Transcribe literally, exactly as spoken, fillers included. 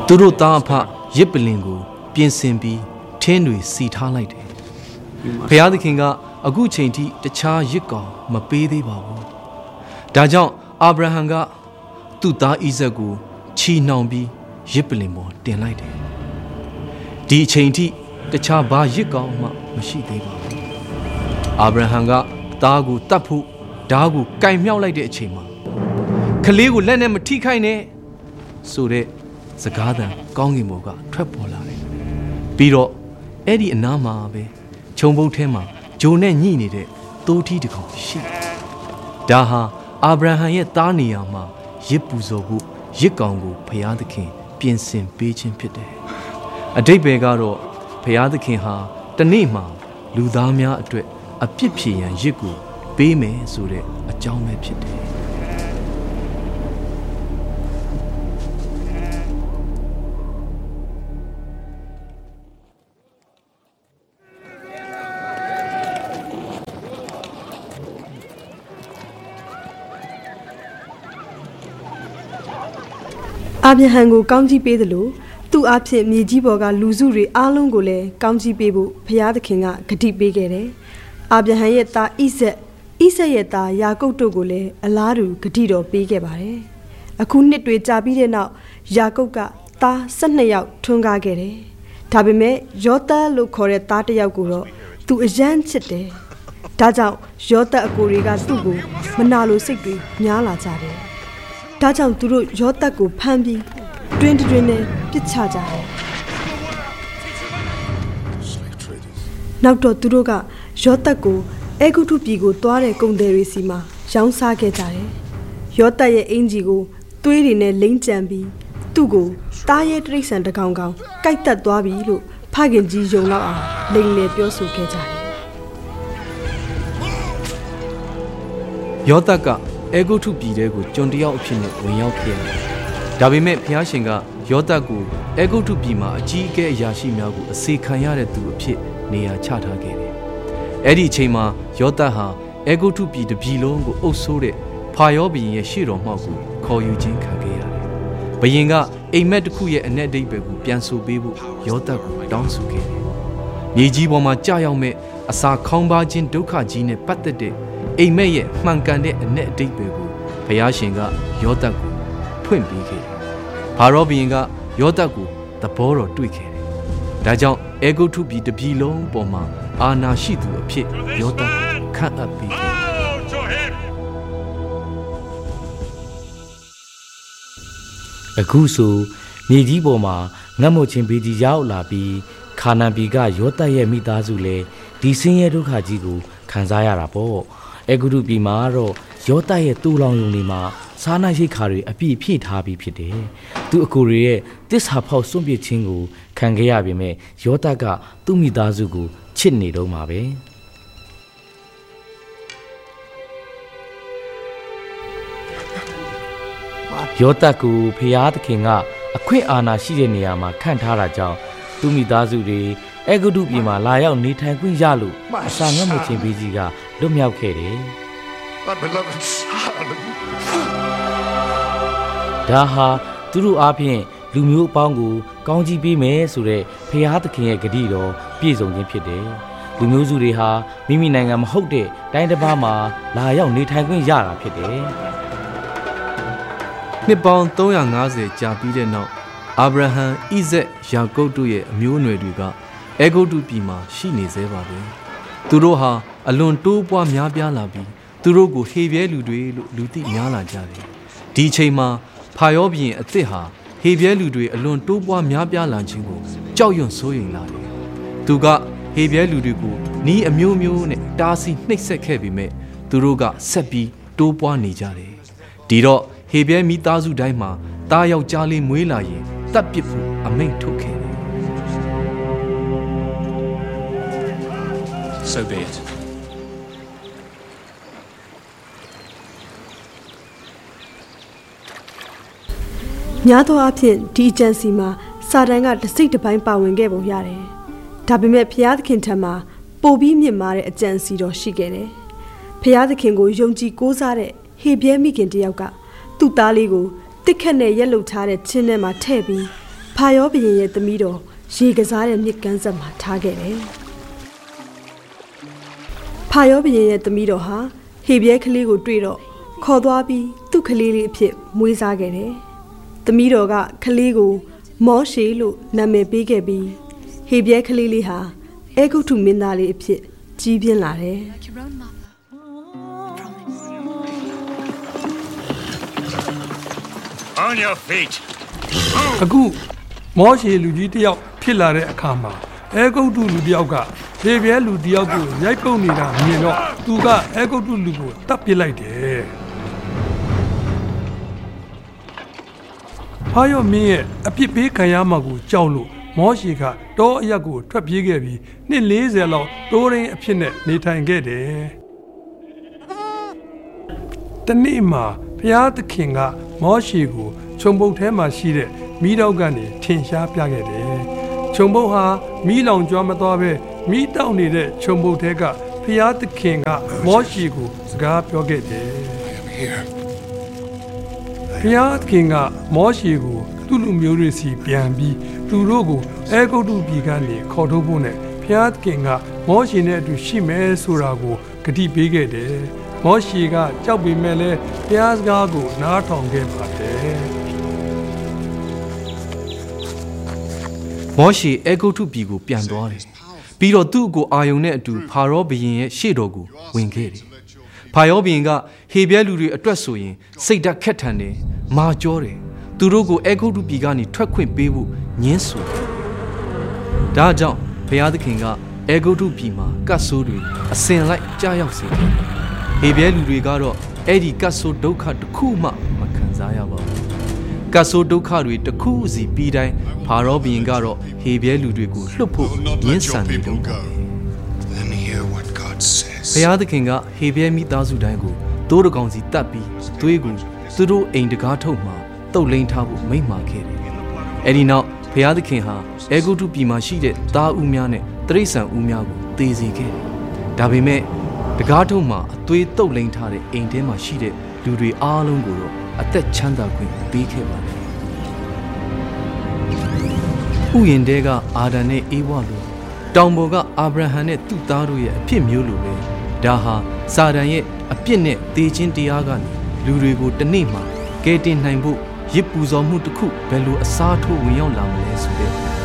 သူတို့သားအဖရစ်ပလင်ကိုပြင်ဆင်ပြီးထင်းတွေစီထားလိုက်တယ်ဖျားသခင်ကအခုချိန်ထိတခြားရစ်ကောင်မပေးသေးပါဘူးဒါကြောင့်အာဗြဟံကသူ့သားဣဇက်ကိုချီနှောင်ပြီးရစ်ပလင်ပေါ်တင်လိုက်တယ်ဒီအချိန်ထိတခြားဘာရစ်ကောင်မှမရှိသေးပါဘူးအာဗြဟံကသားကိုတတ်ဖို့ဓားကိုကင်မြောက်လိုက်တဲ့အချိန်မှာကလေးကိုလက်နဲ့မထိခိုက်နဲ့ဆိုတဲ့စကားသံကောင်းကင်ဘုံကထွက်ပေါ်လာတယ်ပြီးတော့အဲ့ဒီအနားမှာပဲခြုံပုတ်ထဲမှာဂျိုနဲ့ညှိနေတဲ့သိုးထီးတစ်ကောင်ရှိတယ်ဒါဟာအာဗြဟံရဲ့သားနေရာမှာရစ်ပူဇော်ဖို့ရစ်ကောင်ကိုဘုရားသခင်ပြင်ဆင်ပေးခြင်းဖြစ်တယ်အဓိပ္ပာယ်ကတော့ဘုရားသခင်ဟာတနေ့မှာလူသားများအတွက်အပြစ်ဖြေရန်ရစ်ကိုပေးမယ်ဆိုတဲ့အကြောင်းပဲဖြစ်တယ်အာဗြဟံကိုကောင်းကြီးပေးသလိုသူ့အဖြစ်မြေကြီးပေါ်ကလူစုတွေအားလုံးကိုလည်းကောင်းကြီးပေးဖို့ဘုရားသခင်ကဂတိပေးခဲ့တယ်။အာဗြဟံရဲ့သားဣဇက်ဣဇက်ရဲ့သားယာကုပ်တို့ကိုလည်းအလားတူဂတိတော်ပေးခဲ့ပါတယ်။အခုနှစ်တွေကြာပြီးတဲ့နောက်ယာကုပ်ကသား၁၂ယောက်ထွန်းကားခဲ့တယ်။ဒါပေမဲ့ယောသပ်လို့ခေါ်တဲ့သားတစ်ယောက်ကိုတော့သူအယမ်းချစ်တယ်။ဒါကြောင့်ယောသပ်အကိုတွေကသူ့ကိုမနာလိုစိတ်တွေများလာကြတယ်။ဒါကြောင့်သူတို့ယောသပ်ကိုဖမ်းပြီးတွင်းတွင်းနဲ့ပြစ်ချကြတယ်နောက်တော့သူတို့ကယောသပ်ကိုအေဂုတုပြည်ကိုသွားတဲ့ကုန်သည်တွေစီမှာရောင်းစားခဲ့ကြတယ်ယောသပ်ရဲ့အင်ဂျီကိုသွေးတွေနဲ့လိမ့်ကြံပြီးသူ့ကိုတားရဲတိရစ္ဆာန်တကောင်ကောင်ကိုက်တက်သွားပြီလို့ဖခင်ကြီးယုံလောက်အောင်လိမ်လည်ပြောဆိုခဲ့ကြတယ်ယောသပ်ကအေဂုတုပြည်တဲကိုကျွန်တယောက်အဖြစ်နဲ့ဝင်ရောက်ခဲ့တယ်ဒါပေမဲ့ဘုရားရှင်ကယောသပ်ကိုအေဂုတုပြည်မှာအကြီးအကဲအရာရှိများကိုအစေခံရတဲ့သူအဖြစ်နေရာချထားခဲ့တယ်။အဲ့ဒီအချိန်မှာယောသပ်ဟာအေဂုတုပြည်တစ်ပြည်လုံးကိုအုပ်စိုးတဲ့ဖာရောဘုရင်ရဲ့ရှေ့တော်မှောက်ကိုခေါ်ယူခြင်းခံခဲ့ရတယ်။ဘုရင်ကအိမ်မက်တစ်ခုရဲ့အ내အဓိပ္ပာယ်ကိုပြန်ဆိုပေးဖို့ယောသပ်ကိုတောင်းဆိုခဲ့တယ်။မြေကြီးပေါ်မှာကြာရောက်မဲ့အစာခေါင်းပါခြင်းဒုက္ခကြီးနဲ့ပတ်သက်တဲ့အိမ်မက်ရဲ့မှန်ကန်တဲ့အ내အဓိပ္ပာယ်ကိုဘုရားရှင်ကယောသပ်ကိုဖွင့်ပေးခဲ့တယ်။ဖာရောဘုရင်ကယောသပ်ကိုသဘောတော်တွေ့ခဲ့တယ်။ဒါကြောင့်အေဂုတုပြည်တစ်ပြည်လုံးပေါ်မှာအာဏာရှိသူအဖြစ်ယောသပ်ခန့်အပ်ပေးခဲ့တယ်။အခုဆိုမြေကြီးပေါ်မှာငတ်မွတ်ခြင်းဘေးကြီးရောက်လာပြီးခါနာန်ပြည်ကယောသပ်ရဲ့မိသားစုလည်းဒီဆင်းရဲဒုက္ခကြီးကိုခံစားရတာပေါ့။အေဂုတုပြည်မှာတော့ယောသပ်ရဲ့တူလောင်ယုံတွေမှာစားနပ်ရိက္ခာတွေအပြည့်ဖြည့်ထားပြီးဖြစ်တယ်။သူအကိုတွေရဲ့တစ္ဆာဖောက်စွန့်ပစ်ခြင်းကိုခံခဲ့ရပေမဲ့ယောသပ်ကသူ့မိသားစုကိုချစ်နေတော့မှာပဲ။ယောသပ်ကိုဖျားသခင်ကအခွင့်အာဏာရှိတဲ့နေရာမှာခန့်ထားတာကြောင့်သူ့မိသားစုတွေအေဂုတုပြည်မှာလာရောက်နေထိုင်ခွင့်ရလို့အစာငတ်မွတ်ခြင်းဘေးကြီးကလွတ်မြောက်ခဲ့တယ်။ဒါဟာသူတို့အားဖြင့်လူမျိုးအပေါင်းကိုကောင်းချီးပေးမယ်ဆိုတဲ့ဖျားသခင်ရဲ့ဂတိတော်ပြည့်စုံခြင်းဖြစ်တယ်။လူမျိုးစုတွေဟာမိမိနိုင်ငံမဟုတ်တဲ့တိုင်းတစ်ပါးမှာလာရောက်နေထိုင်ခွင့်ရတာဖြစ်တယ်။နှစ်ပေါင်းသုံးရာငါးဆယ်ကြာပြီးတဲ့နောက်အာဗြဟံဣဇက်ယာကုပ်တို့ရဲ့အမျိုးအနွယ်တွေကအေဂုတုပြည်မှာရှိနေသေးပါပဲ။သူတို့ဟာအလွန်တိုးပွားများပြားလာပြီးသူတို့ကိုဟေပြဲလူတွေလို့လူသိများလာကြတယ်။ဒီအချိန်မှာဖာရောဘုရင်အသစ်ဟာဟေပြဲလူတွေအလွန်တိုးပွားများပြားလာခြင်းကိုကြောက်ရွံ့စိုးရိမ်လာတယ်။သူကဟေပြဲလူတွေကိုနီးအမျိုးမျိုးနဲ့တားဆီးနှိပ်စက်ခဲ့ပေမဲ့သူတို့ကဆက်ပြီးတိုးပွားနေကြတယ်။ဒီတော့ဟေပြဲမိသားစုတိုင်းမှာတားယောက်ျားလေးမွေးလာရင်တပ်ပစ်ဖို့အမိန့်ထုတ်ခဲ့တယ်။ So be it. များသောအားဖြင့်ဒီအကြံစီမှာစာတန်ကတစ်စိတ်တစ်ပိုင်းပါဝင်ခဲ့ပုံရတယ်။ဒါပေမဲ့ဘုရားသခင်ထံမှာပိုပြီးမြင့်မားတဲ့အကြံစီတော်ရှိခဲ့တယ်။ဘုရားသခင်ကိုယုံကြည်ကိုးစားတဲ့ဟေပြဲမိခင်တယောက်ကသူ့သားလေးကိုတစ်ခက်နဲ့ရက်လုထားတဲ့ချင်းထဲမှာထည့်ပြီးဖာရောဘုရင်ရဲ့သမီးတော်ရေကစားတဲ့မြစ်ကမ်းဆက်မှာထားခဲ့တယ်ဖာရောဘုရင်ရဲ့သမီးတော်ဟာဟေဘရဲကလေးကိုတွေ့တော့ခေါ်သွားပြီးသူ့ကလေးလေးအဖြစ်မွေးစားခဲ့တယ်သမီးတော်ကကလေးကိုမောရှေလို့နာမည်ပေးခဲ့ပြီးဟေဘရဲကလေးလေးဟာအဲဂုတ္တုမင်းသားလေးအဖြစ်ကြီးပြင်းလာတယ် On your feet. အခုမောရှေလူကြီးတယောက်ဖြစ်လာတဲ့အခါမှာအဲဂုတ္တုလူတယောက်ကဟေဘရဲလူတယောက်ကိုရိုက်ပုတ်နေတာမြင်တော့သူကအဲဂုတ္တုလူကိုတတ်ပစ်လိုက်တယ်ဖာရောမင်းရဲ့အပြစ်ပေးခံရမှာကိုကြောက်လို့မောရှေကတောအရက်ကိုထွက်ပြေးခဲ့ပြီးနှစ်လေးဆယ်လောက်တိုးရင်းအဖြစ်နဲ့နေထိုင်ခဲ့တယ်တနေ့မှာဘုရားသခင်ကမောရှေကိုခြုံပုတ်ထဲမှာရှိတဲ့မီးတောက်ကနေထင်ရှားပြခဲ့တယ်ခြုံပုတ်ဟာမီးလောင်ကျွမ်းမသွားပဲမီးတောက်နေတဲ့ခြုံပုတ်ထဲကဘုရားသခင်ကမောရှေကိုစကားပြောခဲ့တယ်ဘုရားသခင်ကမောရှေကိုသူ့လူမျိုးတွေစီပြန်ပြီးသူတို့ကိုအဲဂုတ္တုပြည်ကနေခေါ်ထုတ်ဖို့နဲ့ဘုရားသခင်ကမောရှေနဲ့အတူရှိမယ်ဆိုတာကိုဂတိပေးခဲ့တယ်မောရှေကကြောက်ပေမဲ့လည်းဘုရားစကားကိုနားထောင်ခဲ့ပါတယ်မောရှေအဲဂုတ္တုပြည်ကိုပြန်သွားတယ်ပြီးတော့သူ့ကိုအာယုန်နဲ့အတူဖာရောဘုရင်ရဲ့ရှေ့တော်ကိုဝင်ခဲ့တယ်ဖာရောဘုရင်ကဟေဘရဲလူတွေအတွက်ဆိုရင်စိတ်ဓာတ်ခက်ထန်တယ်မာကြောတယ်သူတို့ကိုအဲဂုတ္တုပြည်ကနေထွက်ခွင့်ပေးဖို့ညှင်းဆိုတယ်ဒါကြောင့်ဘုရားသခင်ကအဲဂုတ္တုပြည်မှာကတ်ဆိုးတွေအစင်လိုက်ကြားရောက်စေတယ်ဟေဘရဲလူတွေကတော့အဲ့ဒီကတ်ဆိုးဒုက္ခတစ်ခုမှမခံစားရပါဘူးကတ်ဆိုးဒုက္ခတွေတစ်ခုစီပြီးတိုင်းဖာရောဘုရင်ကတော့ဟေဘရဲလူတွေကိုလွတ်ဖို့ညှင်းဆန်နေတော့ဘုရားသခင်ကဟေဘရဲမိသားစုတိုင်းကိုတိုးတကောင်စီတတ်ပြီးသွေးကိုသူတို့အိမ်တကားထုတ်မှာတုတ်လိန်ထားဖို့မိန့်မာခဲ့တယ်အဲ့ဒီနောက်ဘုရားသခင်ဟာအဲဂုတ္တုပြည်မှာရှိတဲ့သားဦးများနဲ့တိရစ္ဆာန်ဦးများကိုသေစေခဲ့တယ်ဒါပေမဲ့တကားထုတ်မှာအသွေးတုတ်လိန်ထားတဲ့အိမ်ထဲမှာရှိတဲ့လူတွေအားလုံးကိုတော့အသက်ချမ်းသာခွင့်ပေးခဲ့ပါတယ်ဥယျာဉ်တဲကအာဒံနဲ့အေဝါလိုတောင်ပေါ်ကအာဗြဟံနဲ့သူ့သားတို့ရဲ့အဖြစ်မျိုးလိုပဲဒါဟာစာတန်ရဲ့အပြစ်နဲ့တေခြင်းတရားကနေလူတွေကိုတနေ့မှကယ်တင်နိုင်ဖို့ရစ်ပူဇော်မှုတစ်ခုဘယ်လိုအစားထိုးဝင်ရောက်လာမလဲဆိုတဲ့